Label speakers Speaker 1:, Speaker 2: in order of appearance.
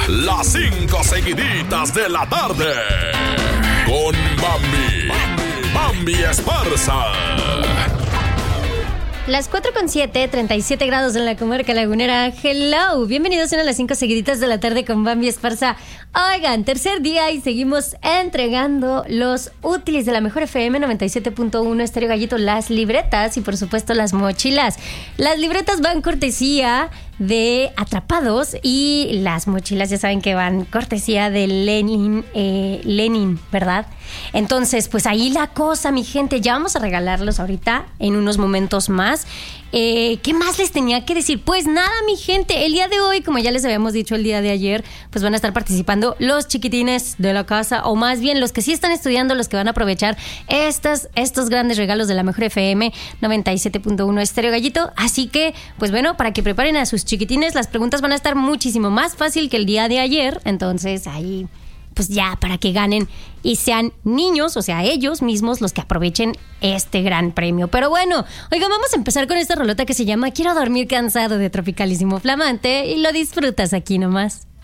Speaker 1: las 5 seguiditas de la tarde. Con Bambi Esparza.
Speaker 2: Las 4:07, 37 grados en la comarca lagunera. Hello, bienvenidos a las 5 seguiditas de la tarde con Bambi Esparza. Oigan, tercer día y seguimos entregando los útiles de la mejor FM 97.1 Estéreo Gallito, las libretas y por supuesto las mochilas. Las libretas van cortesía de Atrapados y las mochilas ya saben que van cortesía de Lenin, ¿verdad? Entonces, pues ahí la cosa, mi gente. Ya vamos a regalarlos ahorita en unos momentos más. ¿Qué más les tenía que decir? Pues nada, mi gente, el día de hoy, como ya les habíamos dicho el día de ayer, pues van a estar participando los chiquitines de la casa, o más bien los que sí están estudiando, los que van a aprovechar estos grandes regalos de la mejor FM 97.1 Estéreo Gallito. Así que, pues bueno, para que preparen a sus chiquitines, las preguntas van a estar muchísimo más fácil que el día de ayer. Entonces ahí, pues ya, para que ganen y sean niños, o sea, ellos mismos los que aprovechen este gran premio. Pero bueno, oigan, vamos a empezar con esta rolota que se llama Quiero dormir cansado, de Tropicalísimo Flamante, y lo disfrutas aquí nomás.